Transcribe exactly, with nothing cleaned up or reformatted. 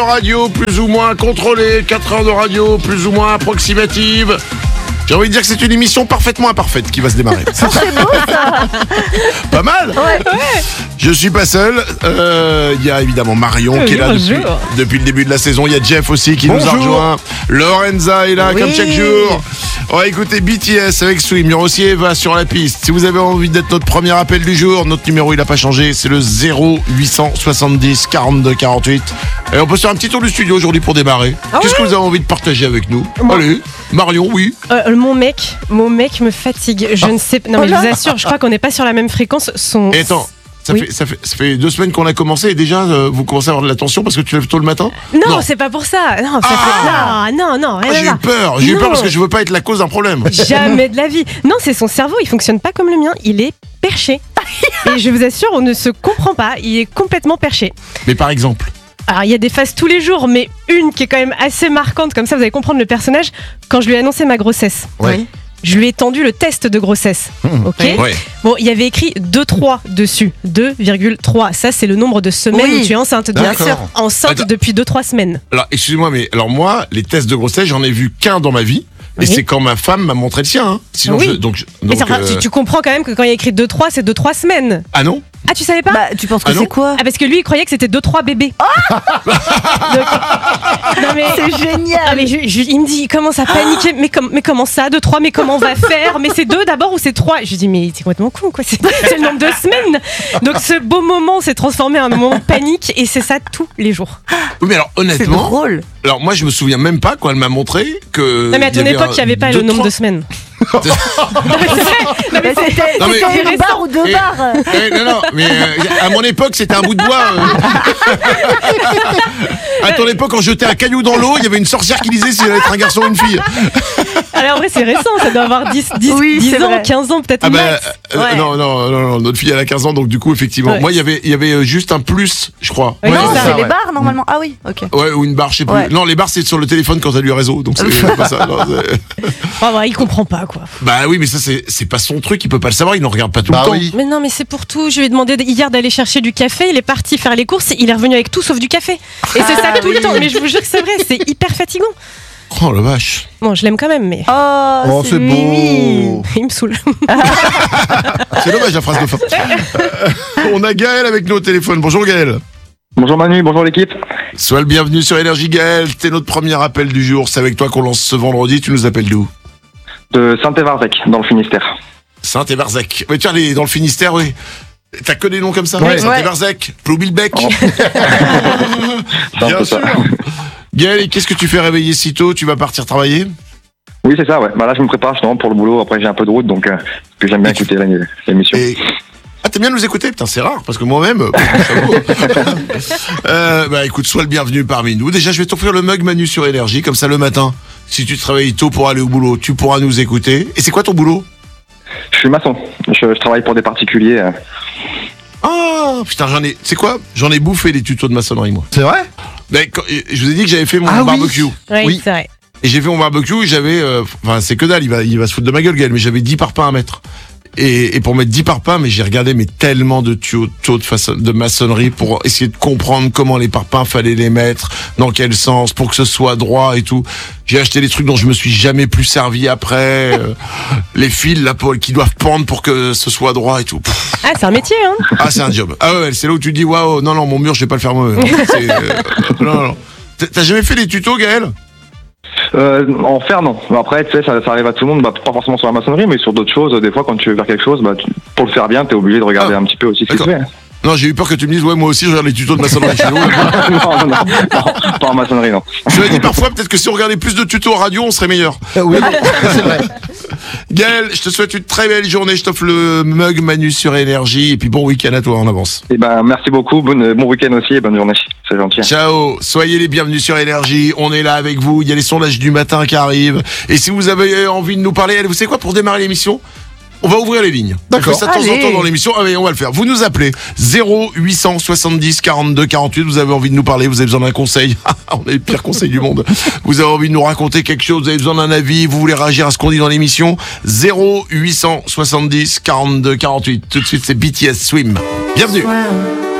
radio plus ou moins contrôlée, quatre heures de radio plus ou moins approximative. J'ai envie de dire que c'est une émission parfaitement imparfaite qui va se démarrer. C'est beau ça. Pas mal. Ouais. Ouais. Je suis pas seul. Il euh, y a évidemment Marion Oui, qui est là depuis, bonjour. depuis le début de la saison. Il y a Jeff aussi qui Bonjour. nous a rejoint. Lorenza est là Oui. comme chaque jour. On va écouter B T S avec Swim. Il y aura aussi Eva sur la piste. Si vous avez envie d'être notre premier appel du jour, notre numéro il n'a pas changé. C'est le zéro huit cent soixante-dix quarante-deux quarante-huit. Et on peut se faire un petit tour du studio aujourd'hui pour démarrer. Ah Qu'est-ce ouais que vous avez envie de partager avec nous? Moi. Allez, Marion, oui. Euh, mon mec, mon mec me fatigue. Je ne sais pas. Non mais je vous assure, je crois qu'on n'est pas sur la même fréquence. Son. Et attends. Ça, Oui. fait, ça, fait, ça fait deux semaines qu'on a commencé et déjà euh, vous commencez à avoir de la tension parce que tu lèves tôt le matin? Non, Non. c'est pas pour ça. Non, ça Ah. fait... non, non, non, rien Ah, à j'ai eu voir. peur, j'ai eu Non. peur parce que je veux pas être la cause d'un problème. Jamais de la vie. Non, c'est son cerveau, il fonctionne pas comme le mien. Il est perché. Et je vous assure, on ne se comprend pas. Il est complètement perché. Mais par exemple, Alors, il y a des phases tous les jours, mais une qui est quand même assez marquante, comme ça vous allez comprendre le personnage. Quand je lui ai annoncé ma grossesse, Ouais. je lui ai tendu le test de grossesse. Mmh. Ok. ouais. Bon, il y avait écrit deux virgule trois dessus. deux virgule trois. Ça, c'est le nombre de semaines Oui. où tu es enceinte. Bien Donc, sûr. enceinte Attends. depuis deux trois semaines. Alors excusez-moi, mais alors moi, les tests de grossesse, j'en ai vu qu'un dans ma vie. Et Oui. c'est quand ma femme m'a montré le sien. Hein. Sinon, Oui. je, donc, je- Mais donc, c'est- enfin, euh, tu, tu comprends quand même que quand il y a écrit deux trois, c'est deux trois semaines. ah non. Ah, tu savais pas Bah, tu penses que Ah non c'est quoi? Ah, parce que lui, il croyait que c'était deux trois bébés. Donc- non, mais... C'est Ah génial. mais je- je- il me dit, il commence à paniquer. Mais, com- mais comment ça, deux trois? Mais comment on va faire? Mais c'est deux d'abord ou c'est trois? Je lui dis, mais t'es complètement con, quoi. C'est c'est le nombre de semaines. Donc ce beau moment s'est transformé en un moment de panique et c'est ça tous les jours. Oui, mais alors C'est honnêtement, drôle. alors moi je me souviens même pas quand elle m'a montré que. Non mais à il y ton avait époque, un- il n'y avait pas deux, le nombre trois- de semaines. Non, mais c'est vrai. Non, mais Mais c'est- C'était Non, mais- c'était une récent. barre ou deux Et- barres. Eh, non, non, mais euh, à mon époque, c'était un bout de bois. euh. À ton époque, quand je jetais un caillou dans l'eau, il y avait une sorcière qui disait s'il allait être un garçon ou une fille. Alors en vrai, c'est récent, ça doit avoir dix, dix, Oui, dix c'est ans, vrai. quinze ans peut-être Ah bah, max. euh, Ouais. non, non, non, non, notre fille elle a quinze ans, donc du coup, effectivement. Ouais. Moi, il y avait, il y avait euh, juste un plus, je crois. Oui, Non, c'est ça, c'est ouais. les barres normalement. Ah oui, ok. Ouais, ou une barre, je sais plus. Ouais. Non, les barres, c'est sur le téléphone quand t'as du réseau, donc c'est pas ça. non, c'est- Ah ouais, il comprend pas quoi. bah oui, mais ça, c'est, c'est pas son truc, il peut pas le savoir, il n'en regarde pas tout Bah le temps. oui. Mais non, mais c'est pour tout. Je lui ai demandé hier d'aller chercher du café. Il est parti faire les courses. Il est revenu avec tout sauf du café. Et c'est ça Ah tout le oui. temps. Mais je vous jure que c'est vrai, c'est hyper fatigant. Oh la vache. Bon, je l'aime quand même, mais Oh, Oh, c'est mimi. beau. il me saoule. C'est dommage la phrase de fin. Euh, On a Gaël avec nous au téléphone. Bonjour Gaël. Bonjour Manu, bonjour l'équipe. Sois le bienvenu sur Énergie Gaël. T'es notre premier appel du jour. C'est avec toi qu'on lance ce vendredi. Tu nous appelles d'où? De Saint-Évarzec, dans le Finistère. Saint-Évarzec. Mais tiens, les- dans le Finistère, oui. T'as que des noms comme ça? Ouais. Saint-Évarzec, Ploubilbec. Oh. C'est un Bien peu sûr. ça. Gaël, qu'est-ce que tu fais réveiller si tôt? Tu vas partir travailler? Oui, c'est ça, ouais. Bah là, je me prépare justement pour le boulot. Après, j'ai un peu de route, donc euh, que j'aime bien Et tu- écouter la- l'émission. Et... Ah, t'aimes bien nous écouter? Putain, c'est rare, parce que moi-même... euh, chapeau. euh, bah écoute, sois le bienvenu parmi nous. Déjà, je vais t'offrir le mug Manu sur Énergie, comme ça le matin, si tu te réveilles tôt pour aller au boulot, tu pourras nous écouter. Et c'est quoi ton boulot? Je suis maçon. Je, je travaille pour des particuliers. euh. Ah, putain, j'en ai... C'est quoi? J'en ai bouffé des tutos de maçonnerie, moi. C'est vrai? Ben, quand- je vous ai dit que j'avais fait mon Ah oui. barbecue. Oui, Oui. c'est vrai. Et j'ai fait mon barbecue, et j'avais... euh, Enfin, c'est que dalle, il va, il va se foutre de ma gueule, Gaël, mais j'avais dix parpaings à mettre. Et, et pour mettre dix parpaings, mais j'ai regardé mais tellement de tutos de, façon, de maçonnerie pour essayer de comprendre comment les parpaings fallait les mettre, dans quel sens, pour que ce soit droit et tout. J'ai acheté des trucs dont je me suis jamais plus servi après. euh, les fils là pour, qui doivent pendre pour que ce soit droit et tout. Pff, Ah, c'est un métier, hein. ah, c'est un job. Ah ouais, c'est là où tu te dis waouh, non non, mon mur je vais pas le faire moi-même. C'est, euh, non non. T'as- T'as jamais fait des tutos, Gaël? Euh, en faire, non. Après, tu sais, ça, ça arrive à tout le monde, bah, pas forcément sur la maçonnerie, mais sur d'autres choses. Des fois, quand tu veux faire quelque chose, bah, tu- pour le faire bien, t'es obligé de regarder Ah, un petit peu aussi ce que tu d'accord. fais. Non, j'ai eu peur que tu me dises ouais, moi aussi je regarde les tutos de maçonnerie chez nous. non, non, non, non, pas en maçonnerie, non. Je l'ai dit parfois, peut-être que si on regardait plus de tutos radio, on serait meilleur. Euh, Oui, c'est vrai. Gaël, je te souhaite une très belle journée. Je t'offre le mug Manu sur Énergie. Et puis bon week-end à toi en avance. Et ben, merci beaucoup, bon, bon week-end aussi et bonne journée. C'est gentil. Ciao, soyez les bienvenus sur Énergie. On est là avec vous. Il y a les sondages du matin qui arrivent. Et si vous avez envie de nous parler, allez, vous savez quoi, pour démarrer l'émission, on va ouvrir les lignes. D'accord. On fait ça de temps en Allez. temps dans l'émission. Ah oui, on va le faire. Vous nous appelez zéro huit cent soixante-dix quarante-deux quarante-huit. Vous avez envie de nous parler, vous avez besoin d'un conseil. On a les pires conseils du monde. Vous avez envie de nous raconter quelque chose, vous avez besoin d'un avis, vous voulez réagir à ce qu'on dit dans l'émission. zéro huit cent soixante-dix quarante-deux quarante-huit. Tout de suite, c'est B T S Swim. Bienvenue.